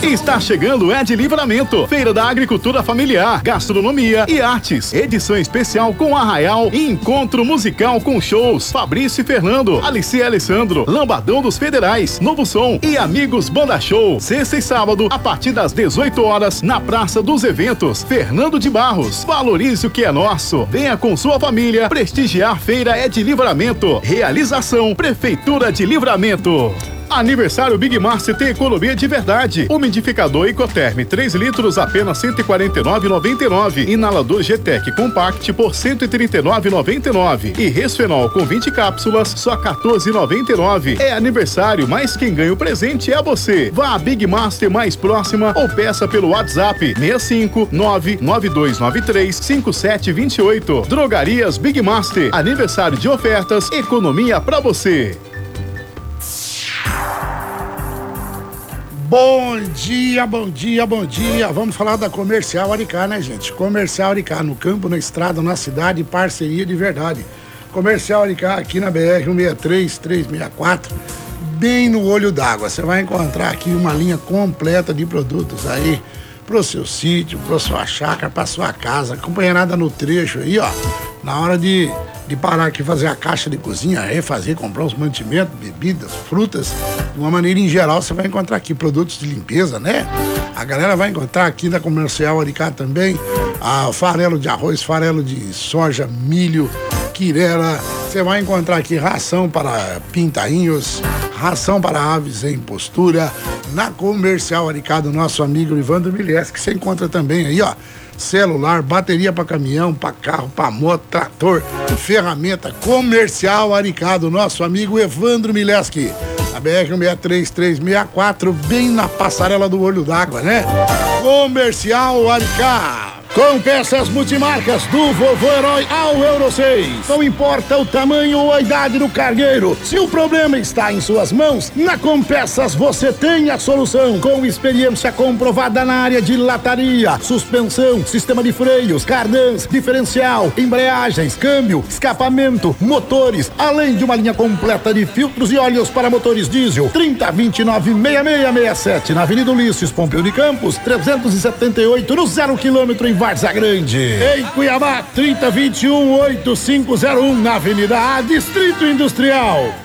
Está chegando o Ed Livramento, Feira da Agricultura Familiar, Gastronomia e Artes. Edição especial com Arraial e encontro musical com shows Fabrício e Fernando, Alice e Alessandro, Lambadão dos Federais, Novo Som e Amigos Banda Show. Sexta e sábado, a partir das 18 horas, na Praça dos Eventos, Fernando de Barros. Valorize o que é nosso. Venha com sua família prestigiar Feira Ed Livramento. Realização Prefeitura de Livramento. Aniversário Big Master tem economia de verdade. Umidificador Ecoterm 3 litros apenas R$ 149,99. Inalador GTEC Compact por R$ 139,99. E Resfenol com 20 cápsulas só R$ 14,99. É aniversário, mas quem ganha o presente é você. Vá à Big Master mais próxima ou peça pelo WhatsApp 65 99293 5728. Drogarias Big Master. Aniversário de ofertas, economia pra você. Bom dia, bom dia, bom dia. Vamos falar da Comercial Aricá, né, gente? Comercial Aricá, no campo, na estrada, na cidade, parceria de verdade. Comercial Aricá, aqui na BR-163, 364, bem no olho d'água. Você vai encontrar aqui uma linha completa de produtos aí pro seu sítio, pra sua chácara, pra sua casa, acompanhada no trecho aí, ó. Na hora de parar aqui, fazer a caixa de cozinha, refazer, comprar os mantimentos, bebidas, frutas, de uma maneira em geral, você vai encontrar aqui produtos de limpeza, né? A galera vai encontrar aqui na Comercial Aricá também farelo de arroz, farelo de soja, milho, quirera. Você vai encontrar aqui ração para pintainhos, ração para aves em postura, na Comercial Aricá do nosso amigo Evandro Milés, que você encontra também aí, ó. Celular, bateria para caminhão, para carro, para moto, trator, ferramenta. Comercial Aricá do nosso amigo Evandro Mileski, a BR-163-364, bem na passarela do olho d'água, né? Comercial Aricá. Com peças multimarcas do Vovô Herói ao Euro 6. Não importa o tamanho ou a idade do cargueiro, se o problema está em suas mãos, na Compeças você tem a solução. Com experiência comprovada na área de lataria, suspensão, sistema de freios, cardãs, diferencial, embreagens, câmbio, escapamento, motores, além de uma linha completa de filtros e óleos para motores diesel. 3029-6667 na Avenida Ulisses Pompeu de Campos, 378 no 0 km em Várzea Grande. Em Cuiabá, 3021-8501 na Avenida A, Distrito Industrial.